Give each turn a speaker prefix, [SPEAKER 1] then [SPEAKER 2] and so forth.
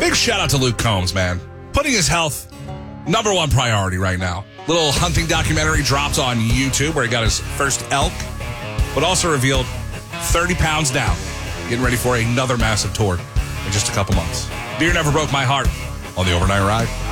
[SPEAKER 1] Big shout out to Luke Combs, man. Putting his health number one priority right now. Little hunting documentary dropped on YouTube where he got his first elk, but also revealed 30 pounds down. Getting ready for another massive tour in just a couple months. Deer Never Broke My Heart on the Overnight Ride.